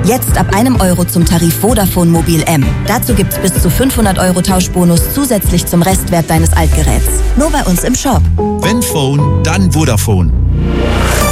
Jetzt ab €1 zum Tarif Vodafone Mobil M. Dazu gibt's bis zu 500 € Tauschbonus zusätzlich zum Restwert deines Altgeräts. Nur bei uns im Shop. Wenn Phone, dann Vodafone.